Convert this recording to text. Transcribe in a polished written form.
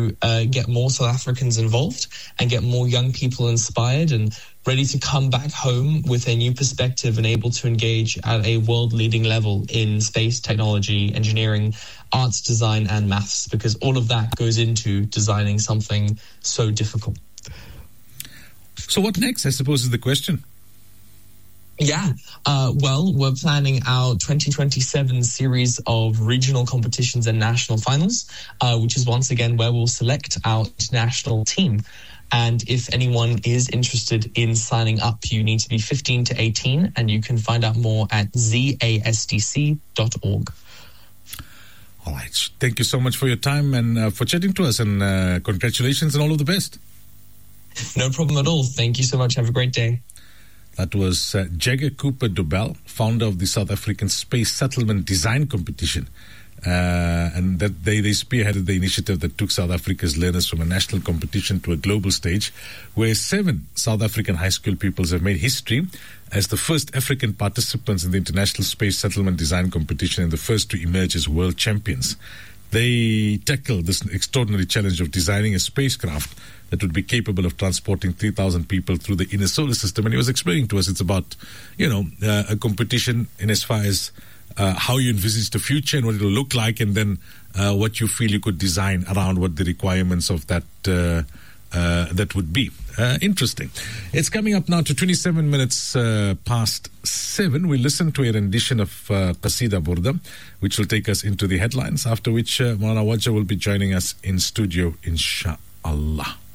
to get more South Africans involved and get more young people inspired and ready to come back home with a new perspective and able to engage at a world-leading level in space, technology, engineering, arts, design, and maths, because all of that goes into designing something so difficult. So what next, I suppose, is the question. Yeah, well, we're planning our 2027 series of regional competitions and national finals, which is once again where we'll select our international team. And if anyone is interested in signing up, you need to be 15 to 18, and you can find out more at zasdc.org. All right. Thank you so much for your time and for chatting to us, and congratulations and all of the best. No problem at all. Thank you so much. Have a great day. That was Jagger Cooper Dobell, founder of the South African Space Settlement Design Competition. And that they spearheaded the initiative that took South Africa's learners from a national competition to a global stage, where 7 South African high school pupils have made history as the first African participants in the International Space Settlement Design Competition and the first to emerge as world champions. They tackled this extraordinary challenge of designing a spacecraft that would be capable of transporting 3,000 people through the inner solar system. And he was explaining to us it's about, a competition in as far as how you envisage the future and what it will look like, and then what you feel you could design around what the requirements of that that would be. Interesting. It's coming up now to 27 minutes past 7. We listen to a rendition of Qasida Burda, which will take us into the headlines, after which Maulana Wajah will be joining us in studio, inshallah.